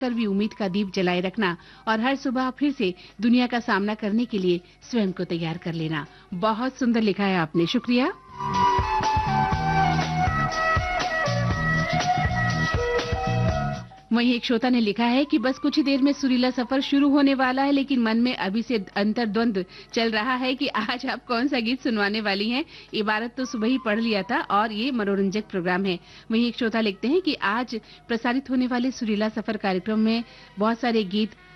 कर भी उम्मीद का दीप जलाए रखना और हर सुबह फिर से दुनिया का सामना करने के लिए स्वयं को तैयार कर लेना। बहुत सुंदर लिखा है आपने, शुक्रिया। वहीं एक श्रोता ने लिखा है कि बस कुछ ही देर में सुरीला सफर शुरू होने वाला है, लेकिन मन में अभी से अंतर्द्वंद चल रहा है कि आज आप कौन सा गीत सुनवाने वाली हैं। इबारत तो सुबह ही पढ़ लिया था और ये मनोरंजक प्रोग्राम है। वहीं एक श्रोता लिखते हैं कि आज प्रसारित होने वाले सुरीला सफर कार्यक्रम में बहुत सारे गीत